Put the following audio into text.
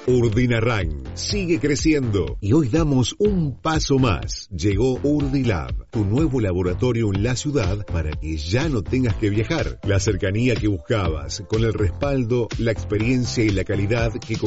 Urdinarrain sigue creciendo y hoy damos un paso más. Llegó Urdilab, tu nuevo laboratorio en la ciudad para que ya no tengas que viajar. La cercanía que buscabas, con el respaldo, la experiencia y la calidad que